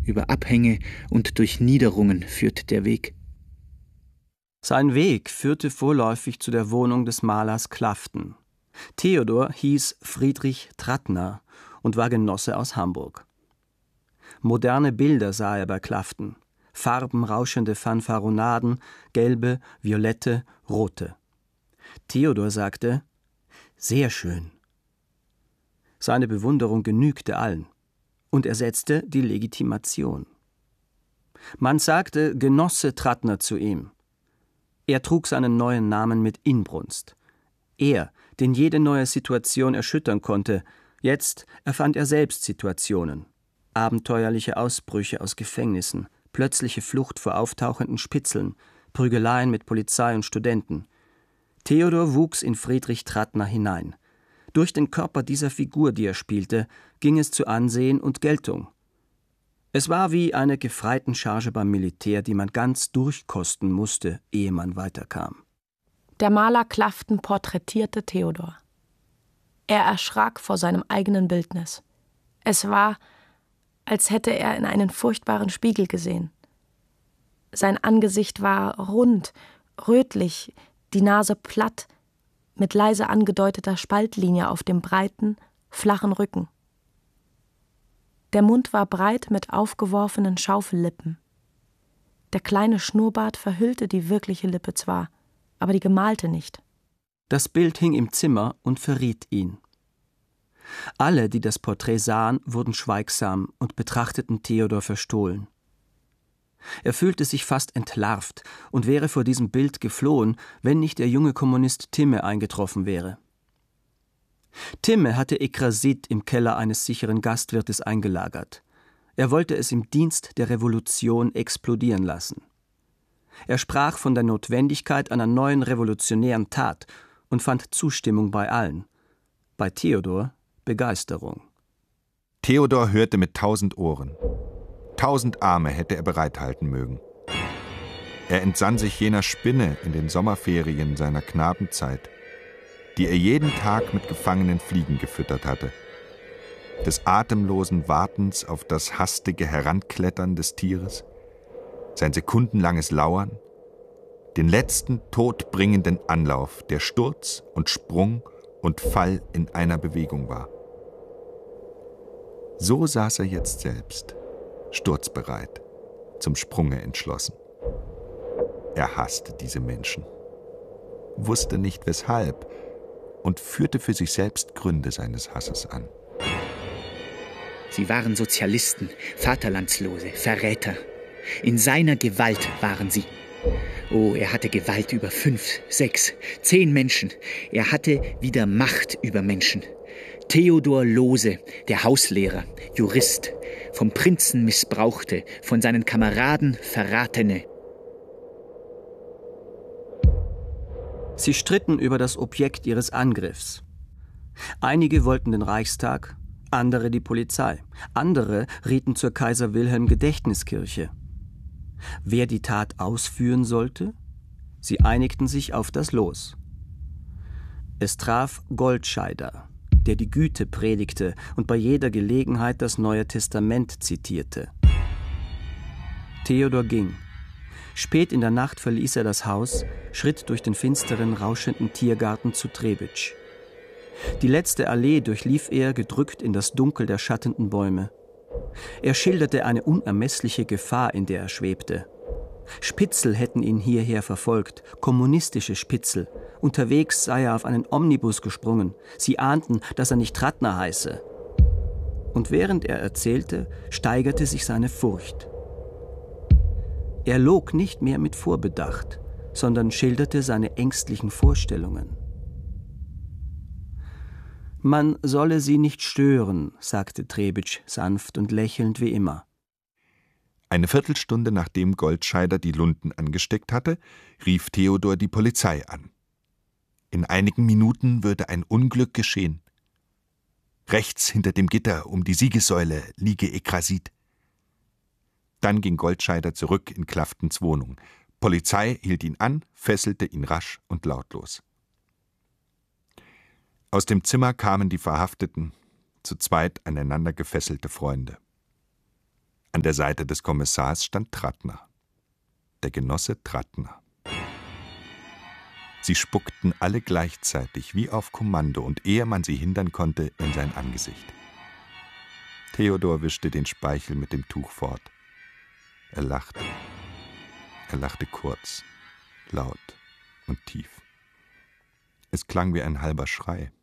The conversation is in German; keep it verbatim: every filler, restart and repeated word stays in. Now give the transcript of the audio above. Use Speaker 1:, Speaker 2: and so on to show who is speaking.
Speaker 1: über Abhänge und durch Niederungen führt der Weg.
Speaker 2: Sein Weg führte vorläufig zu der Wohnung des Malers Klaften. Theodor hieß Friedrich Trattner und war Genosse aus Hamburg. Moderne Bilder sah er bei Klaften, farbenrauschende Fanfaronaden, gelbe, violette, rote. Theodor sagte, »Sehr schön.« Seine Bewunderung genügte allen, und er setzte die Legitimation. Man sagte Genosse Trattner zu ihm. Er trug seinen neuen Namen mit Inbrunst. Er, den jede neue Situation erschüttern konnte, jetzt erfand er selbst Situationen. Abenteuerliche Ausbrüche aus Gefängnissen, plötzliche Flucht vor auftauchenden Spitzeln, Prügeleien mit Polizei und Studenten. Theodor wuchs in Friedrich Trattner hinein. Durch den Körper dieser Figur, die er spielte, ging es zu Ansehen und Geltung. Es war wie eine Gefreitencharge beim Militär, die man ganz durchkosten musste, ehe man weiterkam.
Speaker 3: Der Maler Klaften porträtierte Theodor. Er erschrak vor seinem eigenen Bildnis. Es war, als hätte er in einen furchtbaren Spiegel gesehen. Sein Angesicht war rund, rötlich, die Nase platt, mit leise angedeuteter Spaltlinie auf dem breiten, flachen Rücken. Der Mund war breit mit aufgeworfenen Schaufellippen. Der kleine Schnurrbart verhüllte die wirkliche Lippe zwar, aber die gemalte nicht.
Speaker 2: Das Bild hing im Zimmer und verriet ihn. Alle, die das Porträt sahen, wurden schweigsam und betrachteten Theodor verstohlen. Er fühlte sich fast entlarvt und wäre vor diesem Bild geflohen, wenn nicht der junge Kommunist Timme eingetroffen wäre. Timme hatte Ekrasit im Keller eines sicheren Gastwirtes eingelagert. Er wollte es im Dienst der Revolution explodieren lassen. Er sprach von der Notwendigkeit einer neuen revolutionären Tat und fand Zustimmung bei allen. Bei Theodor Begeisterung.
Speaker 4: Theodor hörte mit tausend Ohren. Tausend Arme hätte er bereithalten mögen. Er entsann sich jener Spinne in den Sommerferien seiner Knabenzeit, die er jeden Tag mit gefangenen Fliegen gefüttert hatte. Des atemlosen Wartens auf das hastige Heranklettern des Tieres, sein sekundenlanges Lauern, den letzten todbringenden Anlauf, der Sturz und Sprung und Fall in einer Bewegung war. So saß er jetzt selbst, sturzbereit, zum Sprunge entschlossen. Er hasste diese Menschen, wusste nicht weshalb und führte für sich selbst Gründe seines Hasses an.
Speaker 1: Sie waren Sozialisten, Vaterlandslose, Verräter. In seiner Gewalt waren sie. Oh, er hatte Gewalt über fünf, sechs, zehn Menschen. Er hatte wieder Macht über Menschen. Theodor Lohse, der Hauslehrer, Jurist, vom Prinzen missbrauchte, von seinen Kameraden verratene.
Speaker 2: Sie stritten über das Objekt ihres Angriffs. Einige wollten den Reichstag, andere die Polizei, andere rieten zur Kaiser-Wilhelm-Gedächtniskirche. Wer die Tat ausführen sollte? Sie einigten sich auf das Los. Es traf Goldscheider, der die Güte predigte und bei jeder Gelegenheit das Neue Testament zitierte. Theodor ging. Spät in der Nacht verließ er das Haus, schritt durch den finsteren, rauschenden Tiergarten zu Trebitsch. Die letzte Allee durchlief er, gedrückt in das Dunkel der schattenden Bäume. Er schilderte eine unermessliche Gefahr, in der er schwebte. Spitzel hätten ihn hierher verfolgt, kommunistische Spitzel. Unterwegs sei er auf einen Omnibus gesprungen. Sie ahnten, dass er nicht Trattner heiße. Und während er erzählte, steigerte sich seine Furcht. Er log nicht mehr mit Vorbedacht, sondern schilderte seine ängstlichen Vorstellungen. Man solle sie nicht stören, sagte Trebitsch sanft und lächelnd wie immer.
Speaker 4: Eine Viertelstunde nachdem Goldscheider die Lunden angesteckt hatte, rief Theodor die Polizei an. In einigen Minuten würde ein Unglück geschehen. Rechts hinter dem Gitter um die Siegessäule liege Ekrasit. Dann ging Goldscheider zurück in Klaftens Wohnung. Polizei hielt ihn an, fesselte ihn rasch und lautlos. Aus dem Zimmer kamen die Verhafteten, zu zweit aneinander gefesselte Freunde. An der Seite des Kommissars stand Trattner, der Genosse Trattner. Sie spuckten alle gleichzeitig, wie auf Kommando, und ehe man sie hindern konnte, in sein Angesicht. Theodor wischte den Speichel mit dem Tuch fort. Er lachte. Er lachte kurz, laut und tief. Es klang wie ein halber Schrei.